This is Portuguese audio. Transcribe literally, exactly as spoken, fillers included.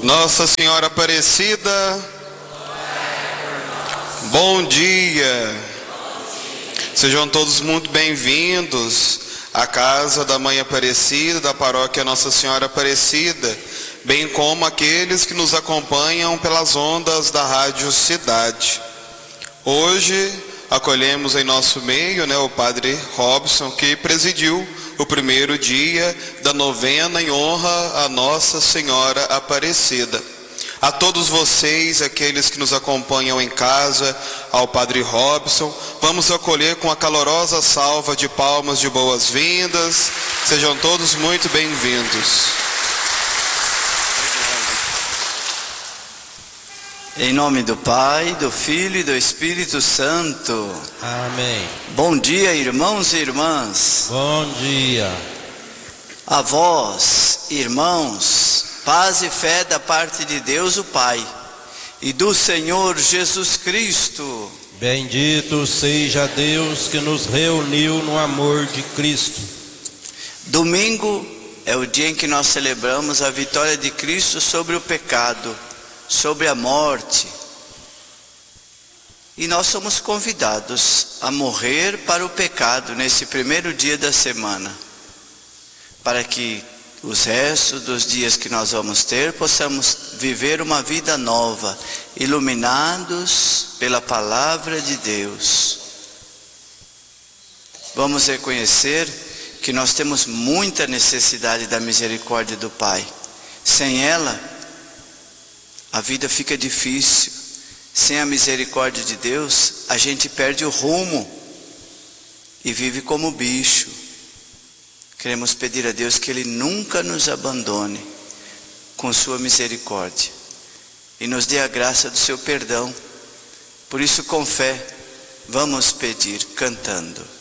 Nossa Senhora Aparecida, bom dia. Sejam todos muito bem-vindos à casa da Mãe Aparecida, da paróquia Nossa Senhora Aparecida, bem como aqueles que nos acompanham pelas ondas da Rádio Cidade. Hoje acolhemos em nosso meio, né, o Padre Robson, que presidiu o primeiro dia da novena em honra a Nossa Senhora Aparecida. A todos vocês, aqueles que nos acompanham em casa, ao Padre Robson, vamos acolher com a calorosa salva de palmas de boas-vindas. Sejam todos muito bem-vindos. Em nome do Pai, do Filho e do Espírito Santo. Amém. Bom dia, irmãos e irmãs. Bom dia. A vós, irmãos, paz e fé da parte de Deus o Pai e do Senhor Jesus Cristo. Bendito seja Deus que nos reuniu no amor de Cristo. Domingo é o dia em que nós celebramos a vitória de Cristo sobre o pecado, sobre a morte. E nós somos convidados a morrer para o pecado nesse primeiro dia da semana, para que os restos dos dias que nós vamos ter, possamos viver uma vida nova, iluminados pela palavra de Deus. Vamos reconhecer que nós temos muita necessidade da misericórdia do Pai. Sem ela, a vida fica difícil. Sem a misericórdia de Deus, a gente perde o rumo e vive como bicho. Queremos pedir a Deus que Ele nunca nos abandone com sua misericórdia e nos dê a graça do seu perdão. Por isso, com fé, vamos pedir cantando.